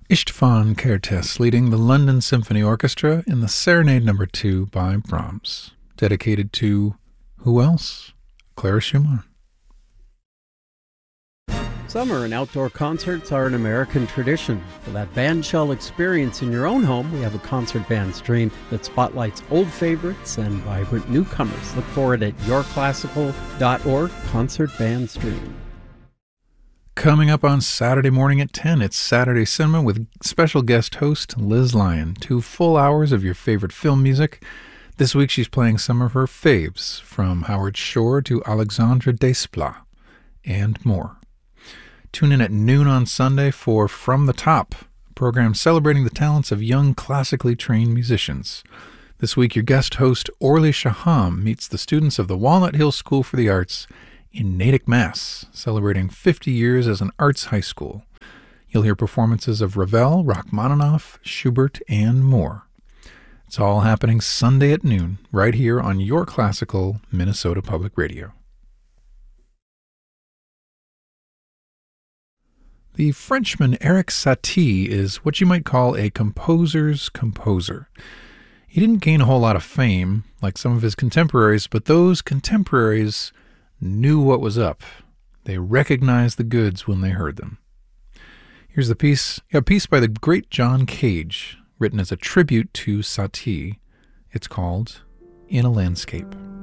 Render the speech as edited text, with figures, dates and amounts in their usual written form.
István Kertész leading the London Symphony Orchestra in the Serenade No. 2 by Brahms, dedicated to who else? Clara Schumann. Summer and outdoor concerts are an American tradition. For that bandshell experience in your own home, we have a concert band stream that spotlights old favorites and vibrant newcomers. Look for it at yourclassical.org, Concert Band Stream. Coming up on Saturday morning at 10, it's Saturday Cinema with special guest host Liz Lyon. 2 full hours of your favorite film music. This week she's playing some of her faves, from Howard Shore to Alexandre Desplat, and more. Tune in at noon on Sunday for From the Top, a program celebrating the talents of young classically trained musicians. This week your guest host Orly Shaham meets the students of the Walnut Hill School for the Arts in Natick, Mass., celebrating 50 years as an arts high school. You'll hear performances of Ravel, Rachmaninoff, Schubert, and more. It's all happening Sunday at noon, right here on Your Classical Minnesota Public Radio. The Frenchman Erik Satie is what you might call a composer's composer. He didn't gain a whole lot of fame, like some of his contemporaries, but those contemporaries knew what was up. They recognized the goods when they heard them. Here's a piece by the great John Cage, written as a tribute to Satie. It's called In a Landscape.